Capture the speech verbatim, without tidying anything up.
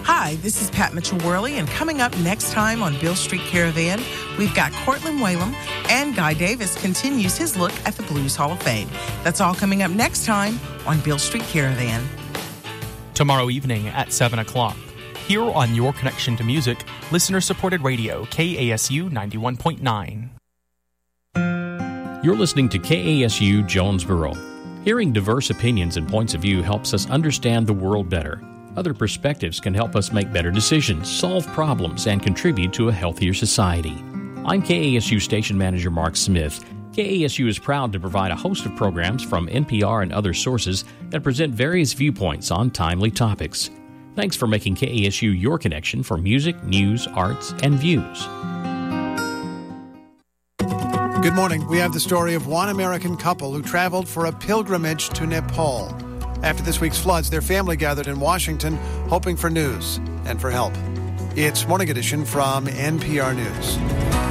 Hi, this is Pat Mitchell-Worley, and coming up next time on Beale Street Caravan, we've got Cortland Whalum, and Guy Davis continues his look at the Blues Hall of Fame. That's all coming up next time on Beale Street Caravan. Tomorrow evening at seven o'clock. Here on Your Connection to Music, listener-supported radio, K A S U ninety-one point nine. You're listening to K A S U Jonesboro. Hearing diverse opinions and points of view helps us understand the world better. Other perspectives can help us make better decisions, solve problems, and contribute to a healthier society. I'm K A S U Station Manager Mark Smith. K A S U is proud to provide a host of programs from N P R and other sources that present various viewpoints on timely topics. Thanks for making K A S U your connection for music, news, arts, and views. Good morning. We have the story of one American couple who traveled for a pilgrimage to Nepal. After this week's floods, their family gathered in Washington, hoping for news and for help. It's Morning Edition from N P R News.